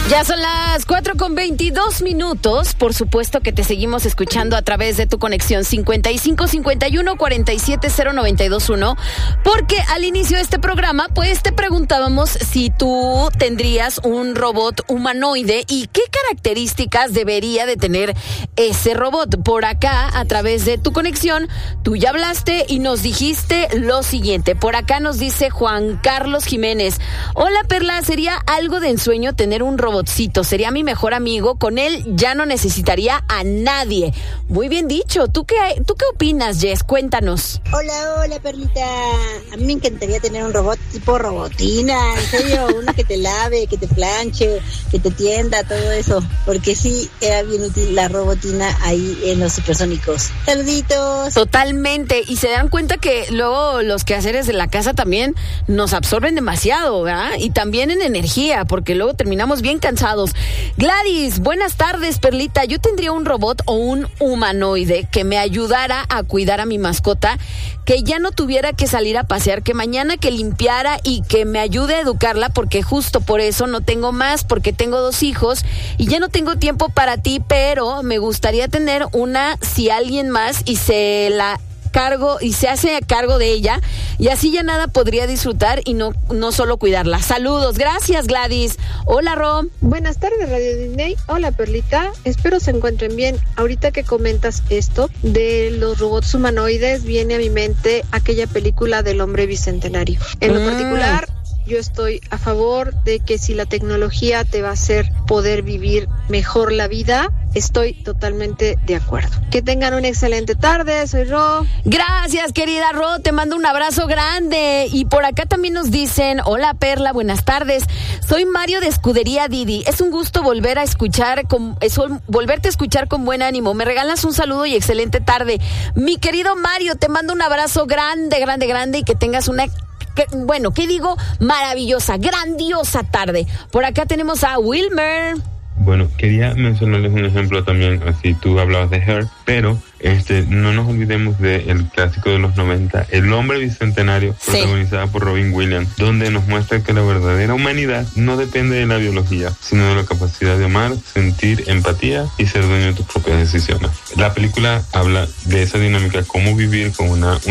Ya son las 4:22. Por supuesto que te seguimos escuchando a través de tu conexión 5551-470-921, porque al inicio de este programa, pues te preguntábamos si tú tendrías un robot humanoide y qué características debería de tener ese robot. Por acá, a través de tu conexión, tú ya hablaste y nos dijiste lo siguiente. Por acá nos dice Juan Carlos Jiménez: hola Perla, sería algo de ensueño tener un robotcito, sería mi mejor amigo, con él ya no necesitaría a nadie. Muy bien dicho. ¿Tú qué opinas, Jess? Cuéntanos. Hola Perlita, a mí me encantaría tener un robot tipo robotina, en serio, uno que te lave, que te planche, que te tienda, todo eso, porque sí, era bien útil la robotina ahí en los supersónicos. Saluditos. Totalmente, y se dan cuenta que luego los quehaceres de la casa también nos absorben demasiado, ¿verdad? Y también en energía, porque luego terminamos bien cansados. Gladys, buenas tardes, Perlita. Yo tendría un robot o un humanoide que me ayudara a cuidar a mi mascota, que ya no tuviera que salir a pasear, que mañana que limpiara y que me ayude a educarla, porque justo por eso no tengo más, porque tengo 2 hijos y ya no tengo tiempo para ti, pero me gustaría tener una si alguien más y se hace a cargo de ella, y así ya nada podría disfrutar y no solo cuidarla. Saludos, gracias Gladys. Hola Rom. Buenas tardes Radio Disney. Hola Perlita, espero se encuentren bien. Ahorita que comentas esto de los robots humanoides, viene a mi mente aquella película del hombre bicentenario. En lo particular, yo estoy a favor de que si la tecnología te va a hacer poder vivir mejor la vida, estoy totalmente de acuerdo. Que tengan una excelente tarde, soy Ro. Gracias, querida Ro, te mando un abrazo grande. Y por acá también nos dicen: hola Perla, buenas tardes. Soy Mario de Escudería Didi. Es un gusto volverte a escuchar con buen ánimo. Me regalas un saludo y excelente tarde. Mi querido Mario, te mando un abrazo grande y que tengas una maravillosa, grandiosa tarde. Por acá tenemos a Wilmer. Bueno, quería mencionarles un ejemplo también, así tú hablabas de Her, pero no nos olvidemos del clásico de los 90, El hombre bicentenario, protagonizada por Robin Williams, donde nos muestra que la verdadera humanidad no depende de la biología, sino de la capacidad de amar, sentir empatía y ser dueño de tus propias decisiones. La película habla de esa dinámica, cómo vivir con una